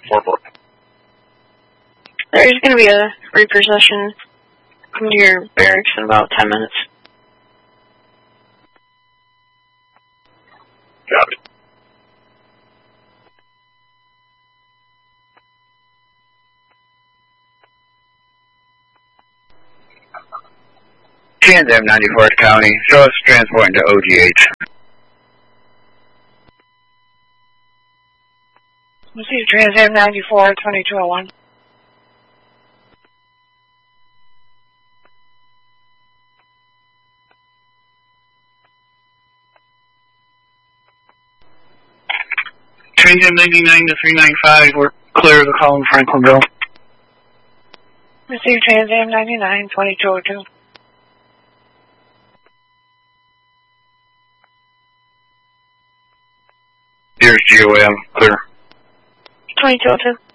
4-4. There's going to be a repossession come to your barracks in about 10 minutes. Got it. Trans M94 County, show us transporting to OGH. Receive Trans M94, 2201. Trans M99 to 395, we're clear of the call in Franklinville. Receive Trans M99, 2202. Here's GOM, clear. 2202.